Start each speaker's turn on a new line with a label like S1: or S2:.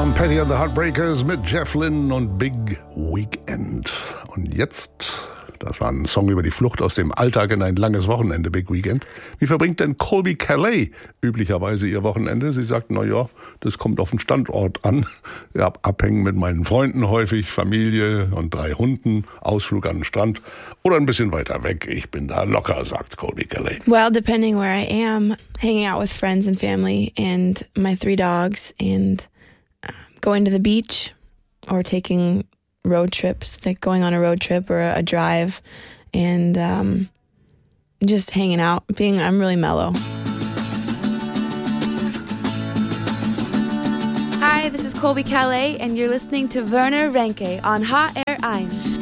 S1: waren Patty and the Heartbreakers mit Jeff Lynne und Big Weekend. Und jetzt, das war ein Song über die Flucht aus dem Alltag in ein langes Wochenende, Big Weekend. Wie verbringt denn Colbie Caillat üblicherweise ihr Wochenende? Sie sagt, das kommt auf den Standort an. Ja, abhängen mit meinen Freunden häufig, Familie und 3 Hunden, Ausflug an den Strand oder ein bisschen weiter weg. Ich bin da locker, sagt Colbie Caillat.
S2: Well, depending where I am, hanging out with friends and family and my 3 dogs and going to the beach or taking road trips, like going on a road trip or a drive and just hanging out. I'm really mellow.
S3: Hi, this is Colbie Caillat and you're listening to Werner Renke on HR1.